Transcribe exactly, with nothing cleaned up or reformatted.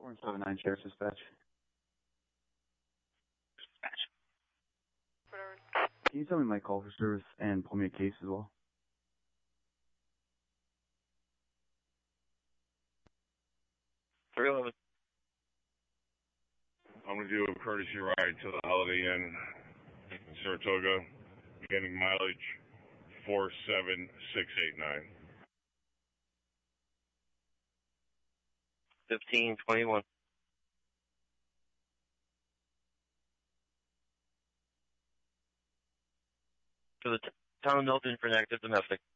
four seven nine Sheriff's Dispatch. Dispatch. Whatever. Can you tell me my call for service and pull me a case as well? three eleven. I'm going to do a courtesy ride to the Holiday Inn in Saratoga, beginning mileage four seven six eight nine. fifteen twenty-one. To the t- town of Milton for an active domestic.